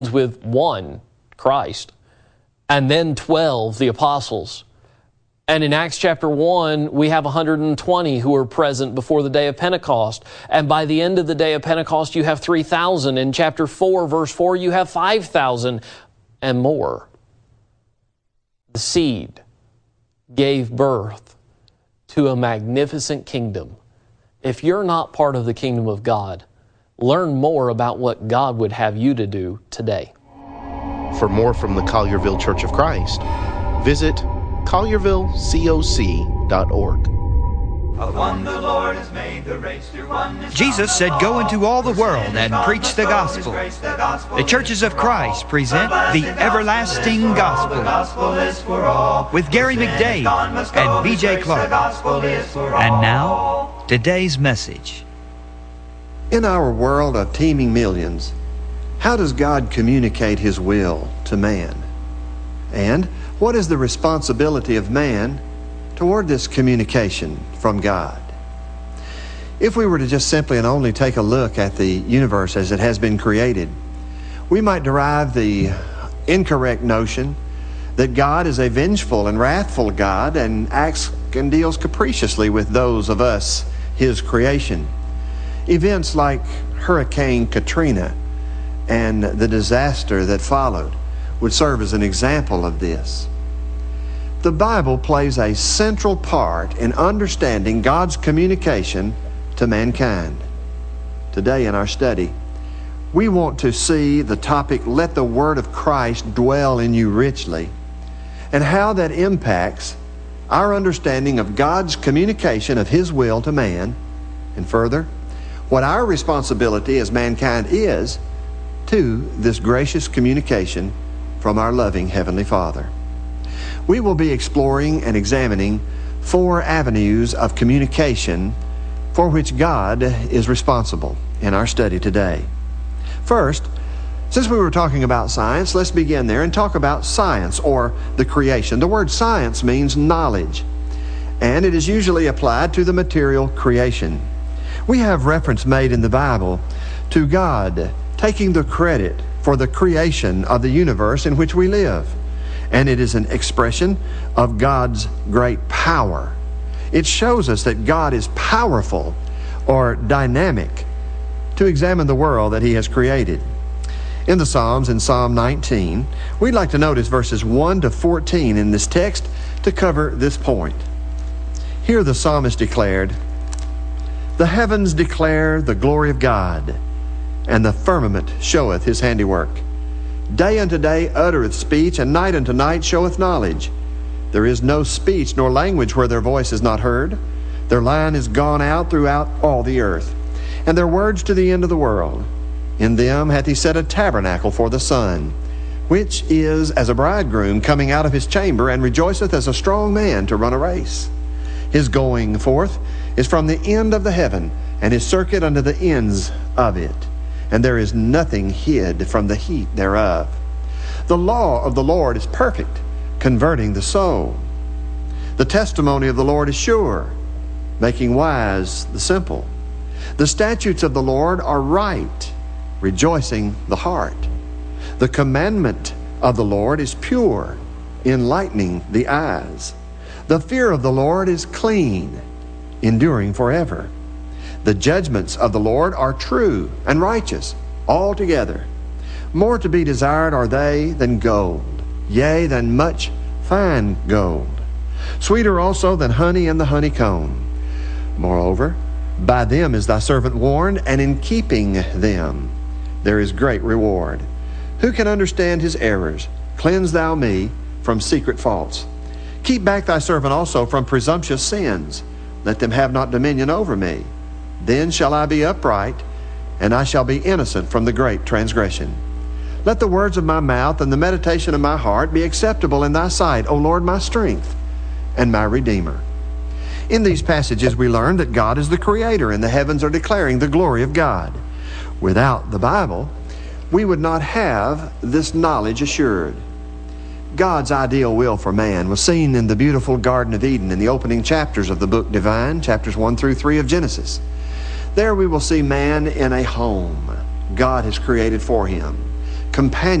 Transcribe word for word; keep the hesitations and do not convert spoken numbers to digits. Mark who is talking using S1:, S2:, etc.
S1: with one, Christ, and then twelve, the apostles. And in Acts chapter one, we have one hundred twenty who were present before the day of Pentecost. And by the end of the day of Pentecost, you have three thousand. In chapter four, verse four, you have five thousand and more. The seed gave birth to a magnificent kingdom. If you're not part of the kingdom of God, learn more about what God would have you to do today.
S2: For more from the Collierville Church of Christ, visit collierville coc dot org.
S3: Jesus said, "Go into all the world and preach the gospel." The Churches of Christ present the Everlasting Gospel with Gary McDade and B J Clark. And now, today's message.
S4: In our world of teeming millions, how does God communicate His will to man? And what is the responsibility of man toward this communication from God? If we were to just simply and only take a look at the universe as it has been created, we might derive the incorrect notion that God is a vengeful and wrathful God and acts and deals capriciously with those of us, His creation. Events like Hurricane Katrina and the disaster that followed would serve as an example of this. The Bible plays a central part in understanding God's communication to mankind. Today in our study, we want to see the topic, "Let the Word of Christ dwell in you richly," and how that impacts our understanding of God's communication of His will to man, and further, what our responsibility as mankind is to this gracious communication from our loving Heavenly Father. We will be exploring and examining four avenues of communication for which God is responsible in our study today. First, since we were talking about science, let's begin there and talk about science, or the creation. The word science means knowledge, and it is usually applied to the material creation. We have reference made in the Bible to God taking the credit for the creation of the universe in which we live. And it is an expression of God's great power. It shows us that God is powerful or dynamic to examine the world that He has created. In the Psalms, in Psalm nineteen, we'd like to notice verses one to fourteen in this text to cover this point. Here the psalmist declared, "The heavens declare the glory of God, and the firmament showeth His handiwork. Day unto day uttereth speech, and night unto night showeth knowledge. There is no speech nor language where their voice is not heard. Their line is gone out throughout all the earth, and their words to the end of the world. In them hath He set a tabernacle for the sun, which is as a bridegroom coming out of his chamber, and rejoiceth as a strong man to run a race. His going forth is from the end of the heaven, and His circuit unto the ends of it. And there is nothing hid from the heat thereof. The law of the Lord is perfect, converting the soul. The testimony of the Lord is sure, making wise the simple. The statutes of the Lord are right, rejoicing the heart. The commandment of the Lord is pure, enlightening the eyes. The fear of the Lord is clean, enduring forever. The judgments of the Lord are true and righteous altogether. More to be desired are they than gold, yea, than much fine gold. Sweeter also than honey and the honeycomb. Moreover, by them is thy servant warned, and in keeping them there is great reward. Who can understand his errors? Cleanse thou me from secret faults. Keep back thy servant also from presumptuous sins. Let them have not dominion over me. Then shall I be upright, and I shall be innocent from the great transgression. Let the words of my mouth and the meditation of my heart be acceptable in thy sight, O Lord, my strength and my Redeemer. In these passages we learn that God is the Creator, and the heavens are declaring the glory of God. Without the Bible, we would not have this knowledge assured. God's ideal will for man was seen in the beautiful Garden of Eden in the opening chapters of the book Divine, chapters one through three of Genesis. There we will see man in a home God has created for him, companion